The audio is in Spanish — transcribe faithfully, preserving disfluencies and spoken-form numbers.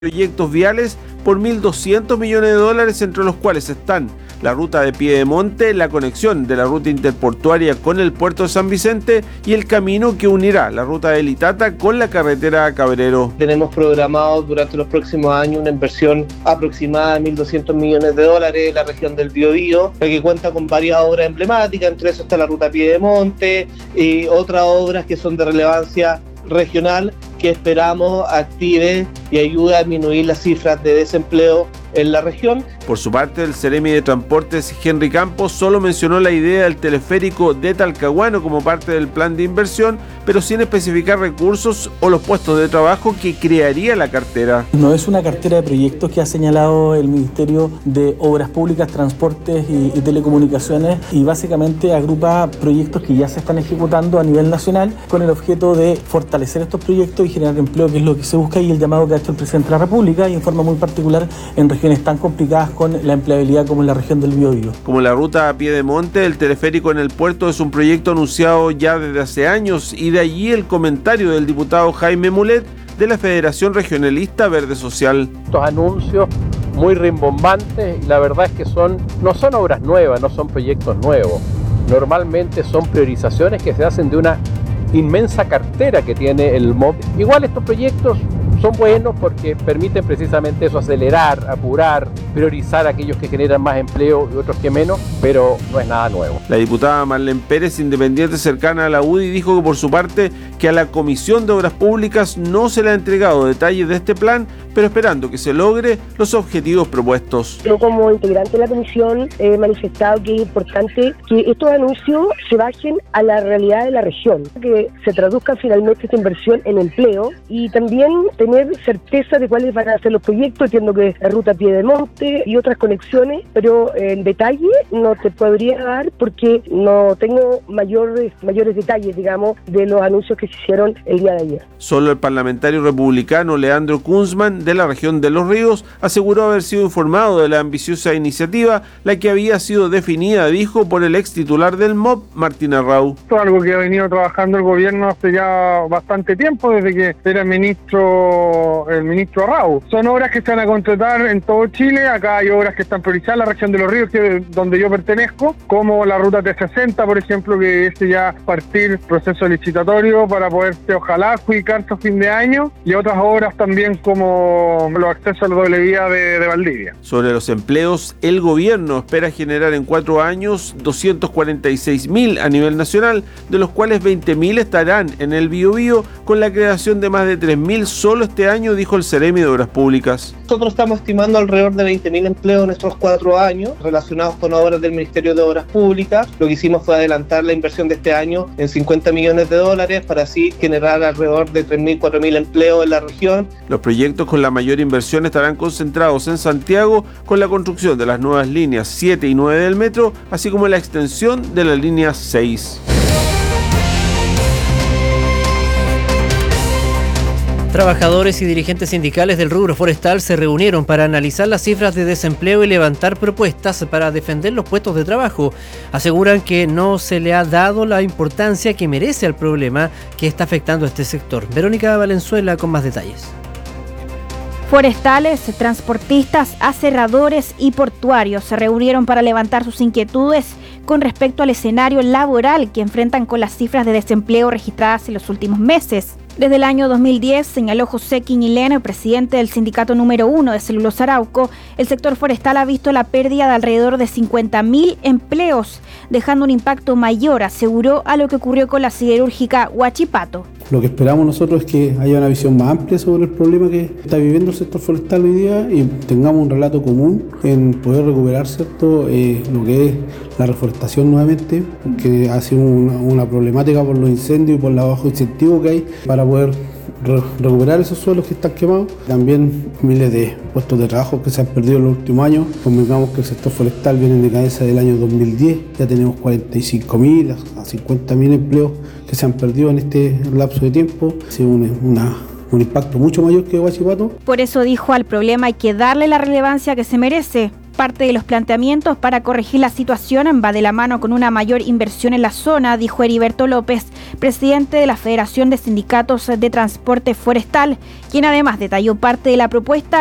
proyectos viales por mil doscientos millones de dólares, entre los cuales están la ruta de Piedemonte, la conexión de la ruta interportuaria con el puerto de San Vicente y el camino que unirá la ruta de Litata con la carretera a Cabrero. Tenemos programado durante los próximos años una inversión aproximada de mil doscientos millones de dólares en la región del Biobío, que cuenta con varias obras emblemáticas, entre eso está la ruta Piedemonte y otras obras que son de relevancia regional que esperamos active y ayude a disminuir las cifras de desempleo en la región. Por su parte, el Seremi de Transportes, Henry Campos, solo mencionó la idea del teleférico de Talcahuano como parte del plan de inversión, pero sin especificar recursos o los puestos de trabajo que crearía la cartera. No es una cartera de proyectos que ha señalado el Ministerio de Obras Públicas, Transportes y, y Telecomunicaciones, y básicamente agrupa proyectos que ya se están ejecutando a nivel nacional con el objeto de fortalecer estos proyectos y generar empleo, que es lo que se busca, y el llamado que ha hecho el presidente de la República, y en forma muy particular en regiones tan complicadas con la empleabilidad como en la región del Biobío. Como la ruta a Piedemonte, el teleférico en el puerto es un proyecto anunciado ya desde hace años, y de allí el comentario del diputado Jaime Mulet de la Federación Regionalista Verde Social. Estos anuncios muy rimbombantes, la verdad es que son no son obras nuevas, no son proyectos nuevos. Normalmente son priorizaciones que se hacen de una inmensa cartera que tiene el M O B. Igual estos proyectos son buenos porque permiten precisamente eso, acelerar, apurar, priorizar a aquellos que generan más empleo y otros que menos, pero no es nada nuevo. La diputada Marlene Pérez, independiente cercana a la U D I, dijo que por su parte que a la Comisión de Obras Públicas no se le ha entregado detalles de este plan, pero esperando que se logre los objetivos propuestos. Yo como integrante de la comisión he manifestado que es importante que estos anuncios se bajen a la realidad de la región, que se traduzca finalmente esta inversión en empleo y también tener certeza de cuáles van a ser los proyectos. Entiendo que la ruta Piedemonte y otras conexiones, pero en detalle no te podría dar porque no tengo mayores, mayores detalles, digamos, de los anuncios que se hicieron el día de ayer. Solo el parlamentario republicano Leandro Kunzman, de la región de Los Ríos, aseguró haber sido informado de la ambiciosa iniciativa, la que había sido definida, dijo, por el ex titular del M O B, Martín Arrau. Esto es algo que ha venido trabajando el gobierno hace ya bastante tiempo, desde que era ministro el ministro Arrau. Son obras que se van a contratar en todo Chile. Acá hay obras que están priorizadas en la región de Los Ríos, que es donde yo pertenezco, como la ruta T sesenta, por ejemplo, que es ya partir proceso licitatorio para poderse ojalá adjudicarse a fin de año, y otras obras también como los accesos a la doble vía de, de Valdivia. Sobre los empleos, el gobierno espera generar en cuatro años doscientos cuarenta y seis mil a nivel nacional, de los cuales veinte mil estarán en el Biobío, con la creación de más de tres mil solo este año, dijo el Seremi de Obras Públicas. Nosotros estamos estimando alrededor de veinte mil empleos en estos cuatro años relacionados con obras del Ministerio de Obras Públicas. Lo que hicimos fue adelantar la inversión de este año en cincuenta millones de dólares para así generar alrededor de tres mil, cuatro mil empleos en la región. Los proyectos con la mayor inversión estarán concentrados en Santiago, con la construcción de las nuevas líneas siete y nueve del metro, así como la extensión de la línea seis. Trabajadores y dirigentes sindicales del rubro forestal se reunieron para analizar las cifras de desempleo y levantar propuestas para defender los puestos de trabajo. Aseguran que no se le ha dado la importancia que merece al problema que está afectando a este sector. Verónica Valenzuela con más detalles. Forestales, transportistas, aserradores y portuarios se reunieron para levantar sus inquietudes con respecto al escenario laboral que enfrentan con las cifras de desempleo registradas en los últimos meses. Desde el año dos mil diez, señaló José Quiñilén, el presidente del sindicato número uno de Celulosa Arauco, el sector forestal ha visto la pérdida de alrededor de cincuenta mil empleos, dejando un impacto mayor, aseguró, a lo que ocurrió con la siderúrgica Huachipato. Lo que esperamos nosotros es que haya una visión más amplia sobre el problema que está viviendo el sector forestal hoy día y tengamos un relato común en poder recuperar, ¿cierto?, eh, lo que es la reforestación nuevamente, que ha sido una, una problemática por los incendios y por el bajo incentivo que hay para poder re- recuperar esos suelos que están quemados. También miles de puestos de trabajo que se han perdido en los últimos años. Convengamos que el sector forestal viene en decadencia del año dos mil diez, ya tenemos cuarenta y cinco mil a cincuenta mil empleos que se han perdido en este lapso de tiempo. Ha sido una, una un impacto mucho mayor que Huachipato. Por eso dijo, al problema hay que darle la relevancia que se merece. Parte de los planteamientos para corregir la situación va de la mano con una mayor inversión en la zona, dijo Heriberto López, presidente de la Federación de Sindicatos de Transporte Forestal, quien además detalló parte de la propuesta